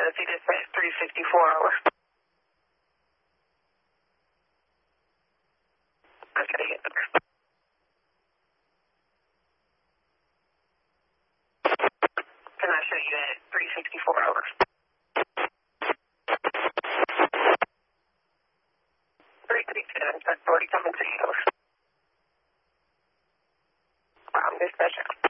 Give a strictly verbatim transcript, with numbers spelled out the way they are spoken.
Tennessee Dispatch three fifty-four hour. I gotta get there. Can I show you at three sixty-four hours? three thirty-seven, that's already coming to you. Wow, dispatch out.